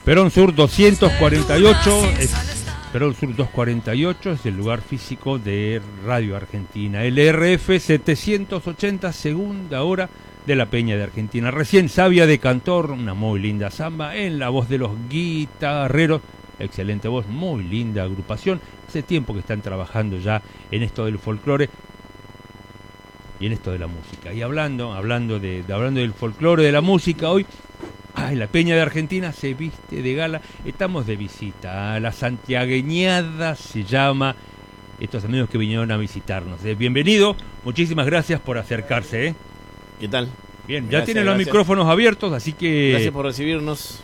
Perón Sur 248, Perón Sur 248 es el lugar físico de Radio Argentina. LRF 780, segunda hora de la Peña de Argentina. Recién Sabia de Cantor, una muy linda samba en la voz de los guitarreros. Excelente voz, muy linda agrupación. Hace tiempo que están trabajando ya en esto del folclore y en esto de la música. Y hablando del folclore, de la música, hoy la Peña de Argentina se viste de gala. Estamos de visita. La Santiagueñada se llama. Estos amigos que vinieron a visitarnos. Bienvenido, muchísimas gracias por acercarse. ¿Qué tal? Bien, ya tienen los micrófonos abiertos, así que... Gracias por recibirnos.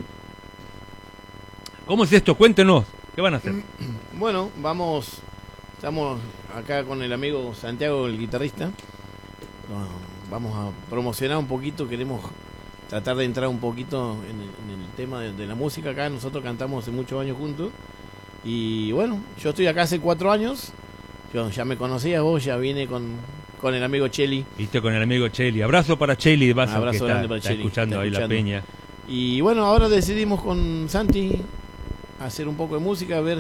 ¿Cómo es esto? Cuéntenos, ¿qué van a hacer? Bueno, estamos acá con el amigo Santiago, el guitarrista. Vamos a promocionar un poquito, queremos tratar de entrar un poquito en el tema de la música acá. Nosotros cantamos hace muchos años juntos. Y bueno, yo estoy acá hace 4 años. Yo ya me conocías vos, ya vine con el amigo Cheli. Viste, con el amigo Cheli. Abrazo para Cheli de Baza, abrazo que grande para está Cheli, escuchando ahí la Peña. Y bueno, ahora decidimos con Santi hacer un poco de música, a ver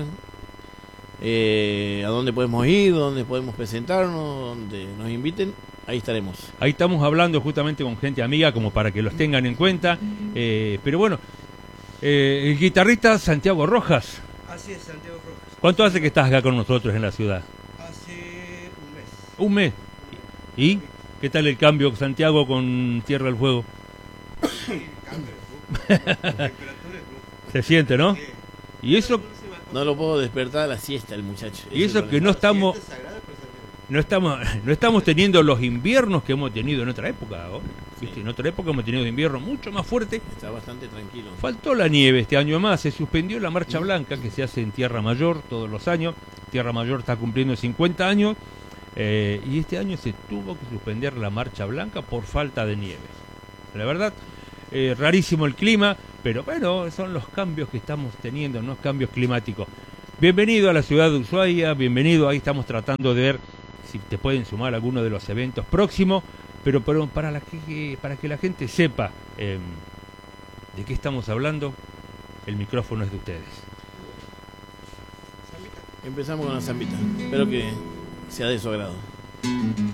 a dónde podemos ir, dónde podemos presentarnos, donde nos inviten. Ahí estaremos. Ahí estamos hablando justamente con gente amiga, como para que los tengan en cuenta. Pero bueno, el guitarrista Santiago Rojas. Así es, Santiago Rojas. ¿Cuánto hace que estás acá con nosotros en la ciudad? Hace un mes. ¿Un mes? ¿Y qué tal el cambio, Santiago, con Tierra del Fuego? Sí, cambio. La temperatura es Se siente, ¿no? Sí. Y eso, No lo puedo despertar a la siesta el muchacho. y eso que no estamos teniendo los inviernos que hemos tenido en otra época, ¿no? ¿Viste? Sí. En otra época hemos tenido invierno mucho más fuerte. Está bastante tranquilo. Faltó la nieve este año más, se suspendió la Marcha Blanca que se hace en Tierra Mayor todos los años. Tierra Mayor está cumpliendo 50 años y este año se tuvo que suspender la Marcha Blanca por falta de nieve. La verdad, rarísimo el clima, pero bueno, son los cambios que estamos teniendo, ¿no? Cambios climáticos. Bienvenido a la ciudad de Ushuaia, bienvenido, ahí estamos tratando de ver si te pueden sumar alguno de los eventos próximos, pero para que la gente sepa de qué estamos hablando, el micrófono es de ustedes. Empezamos con la zambita. Espero que sea de su agrado.